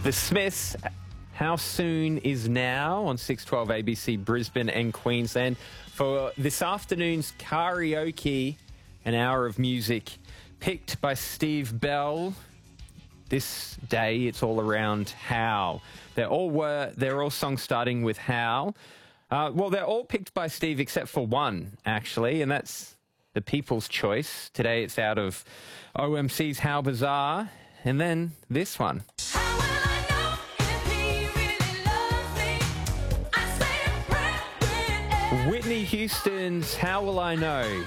The Smiths, How Soon Is Now on 612 ABC Brisbane and Queensland. For this afternoon's karaoke, an hour of music picked by Steve Bell. This day, it's all around how. They're all songs starting with how. Well, they're all picked by Steve except for one, actually, and that's the People's Choice. Today, it's out of OMC's How Bizarre, and then this one. Whitney Houston's How Will I Know?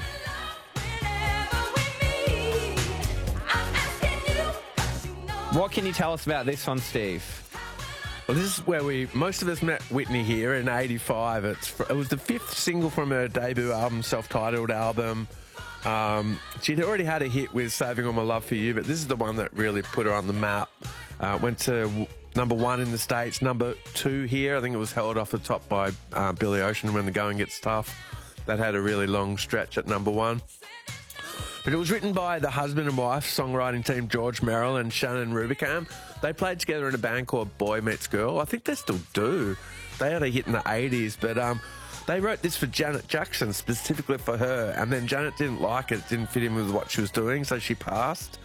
What can you tell us about this one, Steve? Well, this is where most of us met Whitney here in '85. It was the fifth single from her debut album, self-titled album. She'd already had a hit with Saving All My Love For You, but this is the one that really put her on the map. Went to number 1 in the States, number 2 here. I think it was held off the top by Billy Ocean, When the Going Gets Tough. That had a really long stretch at number 1. But it was written by the husband and wife songwriting team George Merrill and Shannon Rubicam. They played together in a band called Boy Meets Girl. I think they still do. They had a hit in the 80s, but they wrote this for Janet Jackson, specifically for her, and then Janet didn't like it. It didn't fit in with what she was doing, so she passed.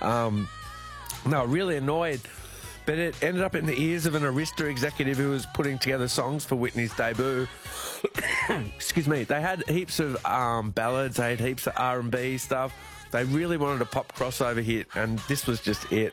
No, really annoyed. But it ended up in the ears of an Arista executive who was putting together songs for Whitney's debut. Excuse me. They had heaps of ballads. They had heaps of R&B stuff. They really wanted a pop crossover hit, and this was just it.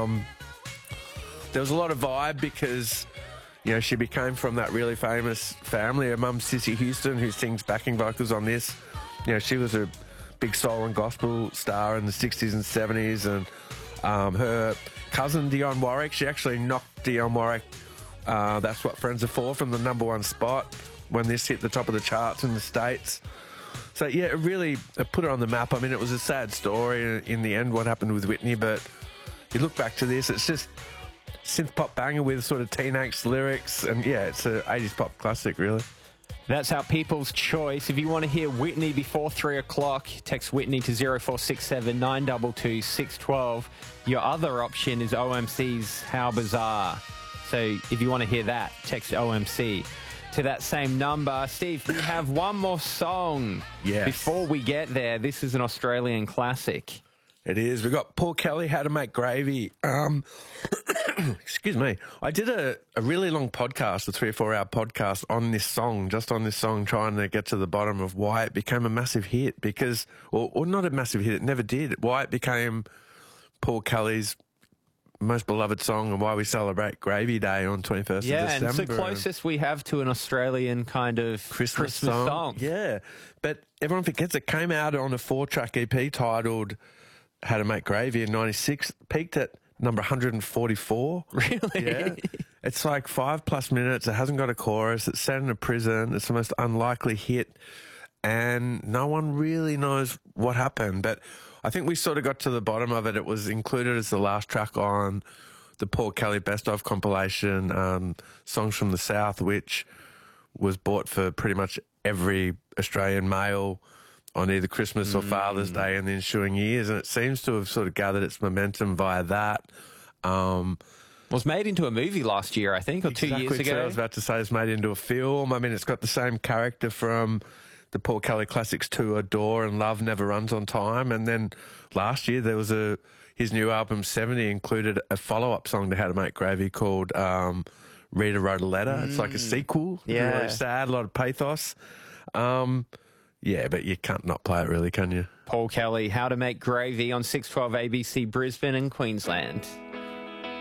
There was a lot of vibe because, you know, she became from that really famous family. Her mum, Cissy Houston, who sings backing vocals on this. You know, she was a big soul and gospel star in the 60s and 70s, and her cousin Dionne Warwick, she actually knocked Dionne Warwick, That's What Friends Are For, from the number 1 spot when this hit the top of the charts in the States. So yeah, it put her on the map. I mean, it was a sad story in the end, what happened with Whitney, but you look back to this, it's just synth pop banger with sort of teen angst lyrics, and yeah, it's an 80s pop classic, really. That's our People's Choice. If you want to hear Whitney before 3 o'clock, text Whitney to 0467 922 612. Your other option is OMC's How Bizarre. So if you want to hear that, text OMC to that same number. Steve, we have one more song. Yes. Before we get there, this is an Australian classic. It is. We've got Paul Kelly, How to Make Gravy. Excuse me. I did a really long podcast, a 3 or 4 hour podcast on this song, trying to get to the bottom of why it became a massive hit because, or not a massive hit, it never did, why it became Paul Kelly's most beloved song and why we celebrate Gravy Day on 21st of December. Yeah, and it's the closest we have to an Australian kind of Christmas song. Yeah, but everyone forgets it came out on a 4-track EP titled How to Make Gravy in '96, peaked at number 144. Really? Yeah. It's like 5+ minutes. It hasn't got a chorus. It's set in a prison. It's the most unlikely hit, and no one really knows what happened. But I think we sort of got to the bottom of it. It was included as the last track on the Paul Kelly Best Of compilation, Songs from the South, which was bought for pretty much every Australian male on either Christmas or Father's Day in the ensuing years, and it seems to have sort of gathered its momentum via that. Was made into a movie last year, I think, or 2 years ago. I was about to say it's made into a film. I mean, it's got the same character from the Paul Kelly Classics 2, Adore and Love Never Runs on Time. And then last year there was his new album 70 included a follow-up song to How to Make Gravy called Rita Wrote a Letter. It's like a sequel. Yeah. Really sad, a lot of pathos. Yeah, but you can't not play it really, can you? Paul Kelly, How to Make Gravy on 612 ABC Brisbane and Queensland.